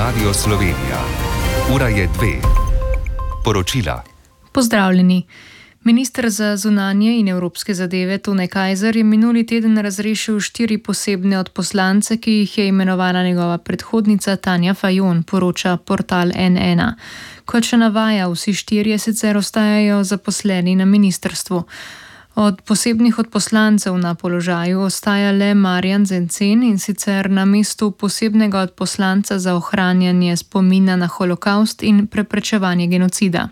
Radio Slovenija. Ura je 2. Poročila. Pozdravljeni. Minister za zunanje in evropske zadeve Tone Kajzer je minuli teden razrešil 4 posebne odposlance, ki jih je imenovala njegova predhodnica Tanja Fajon, poroča portal N1. Kot še navaja, vsi 4 sicer ostajajo zaposleni na ministrstvu. Od posebnih odposlancev na položaju ostaja le Marjan Zencen, in sicer na mestu posebnega odposlanca za ohranjanje spomina na holokavst in preprečevanje genocida.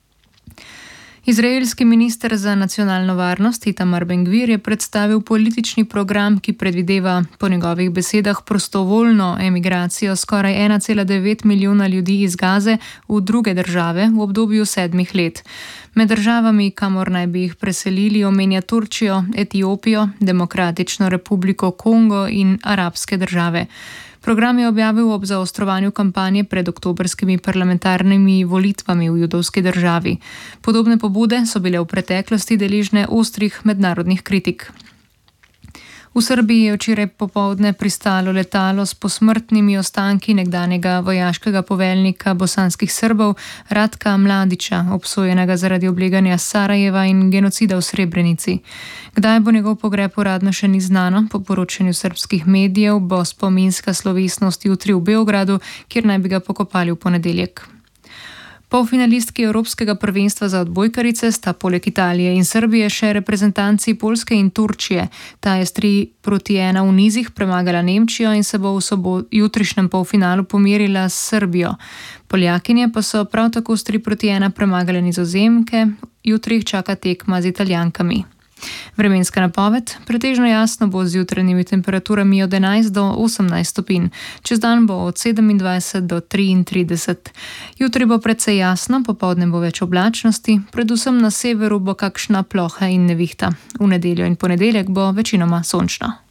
Izraelski minister za nacionalno varnost Itamar Ben-Gvir je predstavil politični program, ki predvideva po njegovih besedah prostovoljno emigracijo skoraj 1,9 milijona ljudi iz Gaze v druge države v obdobju 7 let. Med državami, kamor naj bi jih preselili, omenja Turčijo, Etiopijo, Demokratično republiko Kongo in arabske države. Program je objavil ob zaostrovanju kampanje pred oktobrskimi parlamentarnimi volitvami v judovski državi. Podobne pobude so bile v preteklosti deležne ostrih mednarodnih kritik. V Srbiji je včeraj popoldne pristalo letalo s posmrtnimi ostanki nekdanjega vojaškega poveljnika bosanskih Srbov Ratka Mladića, obsojenega zaradi obleganja Sarajeva in genocida v Srebrenici. Kdaj bo njegov pogreb uradno še ni znano, po poročanju srbskih medijev bo spominska slovesnost jutri v Beogradu, kjer naj bi ga pokopali v ponedeljek. Polfinalistki Evropskega prvenstva za odbojkarice sta poleg Italije in Srbije še reprezentanci Poljske in Turčije. Ta je s 3-1 v nizih premagala Nemčijo in se bo v jutrišnjem polfinalu pomerila s Srbijo. Poljakinje pa so prav tako s 3-1 premagale Nizozemke, jutri jih čaka tekma z Italijankami. Vremenska napoved: pretežno jasno bo z jutranjimi temperaturami od 11 do 18 stopinj, čez dan bo od 27 do 33. Jutri bo precej jasno, popoldne bo več oblačnosti, predvsem na severu bo kakšna ploha in nevihta. V nedeljo in ponedeljek bo večinoma sončno.